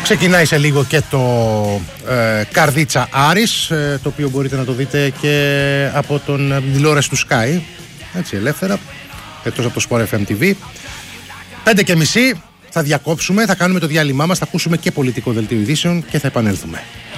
Ξεκινάει σε λίγο και το Καρδίτσα Άρης, το οποίο μπορείτε να το δείτε και από την τηλεόραση του Sky, έτσι ελεύθερα, εκτός από το Sport FM TV. 5:30 θα διακόψουμε, θα κάνουμε το διάλειμμά μας, θα ακούσουμε και πολιτικό δελτίο ειδήσεων και θα επανέλθουμε.